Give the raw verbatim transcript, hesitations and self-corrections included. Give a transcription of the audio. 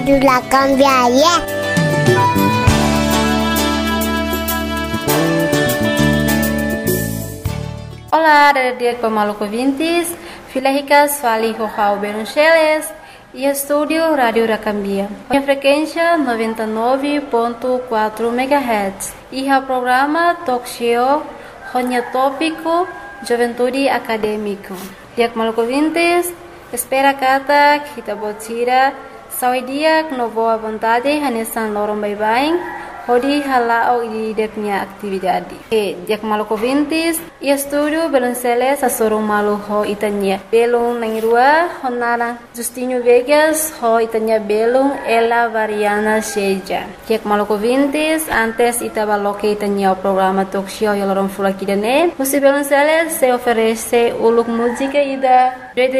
La cambiaria. Olá, dia Pamaluco ouvintes, Filahicas Fali Rojao Beruncheles e estúdio Rádio Racambia. A frequência noventa e nove ponto quatro megahertz e o programa Talk Show Ronya Tópico Juventude Acadêmico. Dia Pamaluco ouvintes, espera kata kita botira sawi dia no boa vontade hanesan lorong bye-bye. Hodi halao di deknya atividade. E dia Pamaluco ouvintes, e estúdio Beruncheles a sorong malu ho itanya. Belung nangirua honara Justinho Vegas ho itanya belung ela variana seja. Dia Pamaluco ouvintes, antes itabaloke itanya o programa Talk Show yalorong fulakidane. Musi Beruncheles se oferece uluk música ida